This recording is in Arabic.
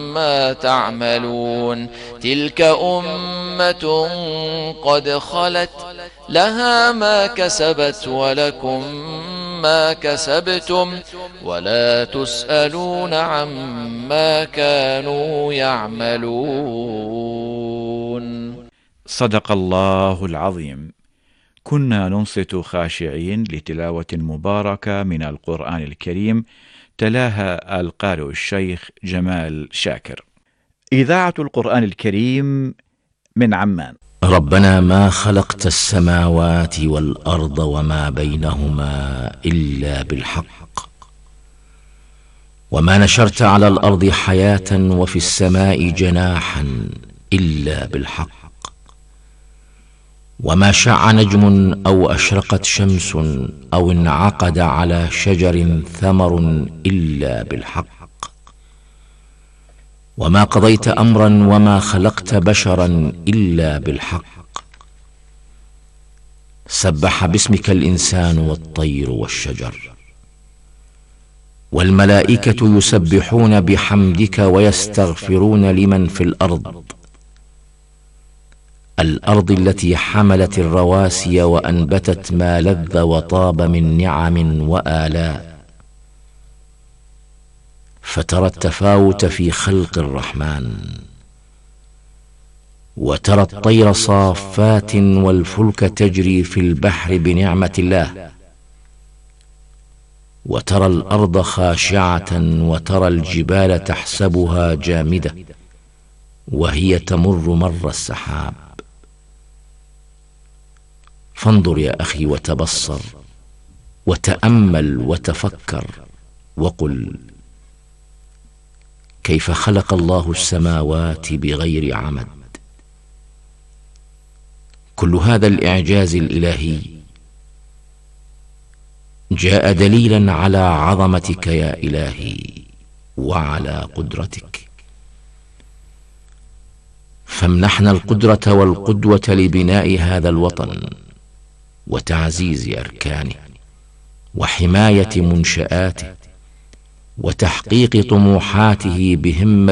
عما تعملون تلك أمة قد خلت لها ما كسبت ولكم ما كسبتم ولا تسألون عما كانوا يعملون. صدق الله العظيم. كنا ننصت خاشعين لتلاوة مباركة من القرآن الكريم تلاها القارئ الشيخ جمال شاكر. إذاعة القرآن الكريم من عمان. ربنا ما خلقت السماوات والأرض وما بينهما إلا بالحق، وما نشرت على الأرض حياة وفي السماء جناحا إلا بالحق، وما شع نجم أو أشرقت شمس أو انعقد على شجر ثمر إلا بالحق، وما قضيت أمرا وما خلقت بشرا إلا بالحق. سبح باسمك الإنسان والطير والشجر، والملائكة يسبحون بحمدك ويستغفرون لمن في الأرض التي حملت الرواسي وأنبتت ما لذ وطاب من نعم وآلاء، فترى التفاوت في خلق الرحمن، وترى الطير صافات والفلك تجري في البحر بنعمة الله، وترى الأرض خاشعة وترى الجبال تحسبها جامدة وهي تمر مر السحاب. فانظر يا أخي وتبصر وتأمل وتفكر وقل: كيف خلق الله السماوات بغير عمد؟ كل هذا الإعجاز الإلهي جاء دليلا على عظمتك يا إلهي وعلى قدرتك، فامنحنا القدرة والقدوة لبناء هذا الوطن وتعزيز أركانه وحماية منشآته وتحقيق طموحاته بهمة